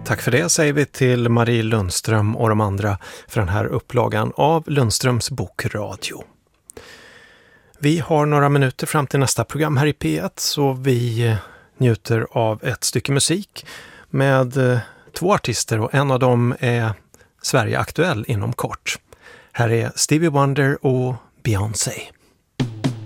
Tack för det säger vi till Marie Lundström och de andra för den här upplagan av Lundströms bokradio. Vi har några minuter fram till nästa program här i P1 så vi njuter av ett stycke musik med 2 artister och en av dem är Sverige aktuell inom kort. Här är Stevie Wonder och Beyoncé.